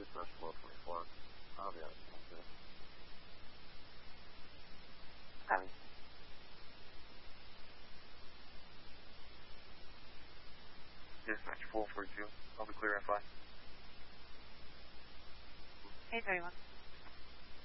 Dispatch 1224. I'll be out of town. Copy. Dispatch 442. I'll be clear at 5. Hey, 31.